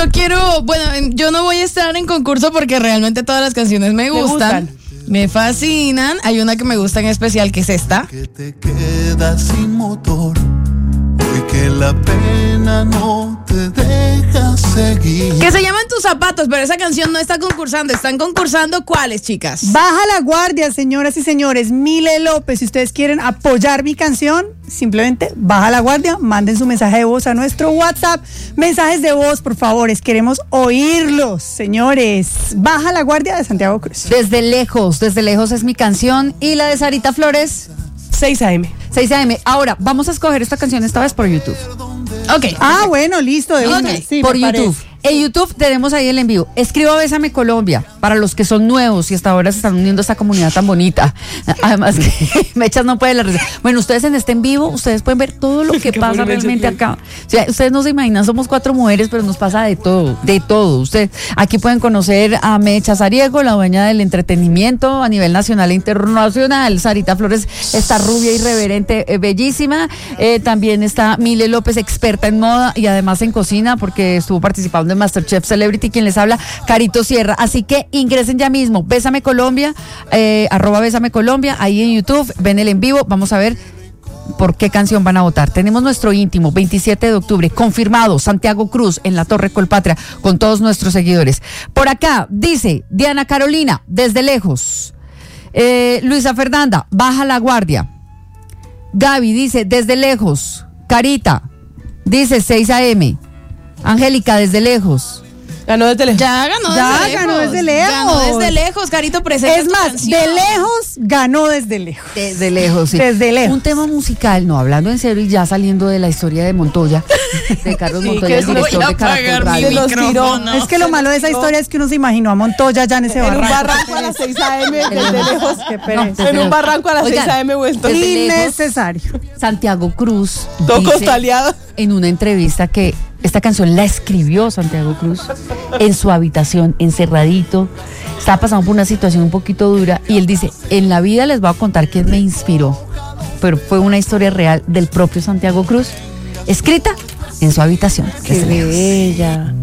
Yo no voy a estar en concurso porque realmente todas las canciones me gustan. Me fascinan. Hay una que me gusta en especial, que es esta. Que te quedas sin motor, hoy que la pena no te deja seguir. Que se llama En tus zapatos, pero esa canción no está concursando. Están concursando ¿cuáles, chicas? Baja la guardia, señoras y señores. Mile López, si ustedes quieren apoyar mi canción, simplemente baja la guardia, manden su mensaje de voz a nuestro WhatsApp. Mensajes de voz, por favor, queremos oírlos, señores. Baja la guardia de Santiago Cruz. Desde lejos es mi canción. Y la de Sarita Flores, 6 AM. 6 AM. Ahora, vamos a escoger esta canción esta vez por YouTube. Ok. Ah, bueno, listo. De una. Sí, por me YouTube. parece. En YouTube tenemos ahí el en vivo. Escriba Bésame Colombia para los que son nuevos y hasta ahora se están uniendo a esta comunidad tan bonita. Además que Mechas no puede la receta. Bueno, ustedes en este en vivo, ustedes pueden ver todo lo que pasa realmente acá. O sea, ustedes no se imaginan, somos 4 mujeres, pero nos pasa de todo, de todo. Ustedes aquí pueden conocer a Mecha Sariego, la dueña del entretenimiento a nivel nacional e internacional. Sarita Flores está rubia, irreverente, bellísima. También está Mile López, experta en moda y además en cocina, porque estuvo participando de Masterchef Celebrity. Quien les habla, Carito Sierra. Así que ingresen ya mismo, Bésame Colombia, @Bésame Colombia, ahí en YouTube, ven el en vivo, vamos a ver por qué canción van a votar. Tenemos nuestro íntimo, 27 de octubre, confirmado, Santiago Cruz, en la Torre Colpatria, con todos nuestros seguidores. Por acá, dice Diana Carolina, desde lejos. Luisa Fernanda, baja la guardia. Gaby dice, desde lejos. Carita, dice 6 AM. Angélica, desde lejos. Ganó desde lejos. Ya ganó desde lejos. Ganó desde lejos, Carito, presenta. Es más, de lejos ganó desde lejos. Desde lejos, sí. Desde lejos. Un tema musical, no, hablando en serio y ya saliendo de la historia de Montoya, de Carlos Montoya, el director de Caracol Radio. Se los tiró. Es que lo malo de esa historia es que uno se imaginó a Montoya ya en ese En un barranco. barranco a las 6 AM, desde lejos. Qué pereza. En un barranco a las 6 AM vuelto. desde lejos. Innecesario. Santiago Cruz Todo dice costaleado. en una entrevista que esta canción la escribió Santiago Cruz en su habitación, encerradito. Estaba pasando por una situación un poquito dura y él dice, en la vida les voy a contar quién me inspiró, pero fue una historia real del propio Santiago Cruz, escrita en su habitación. Qué bella.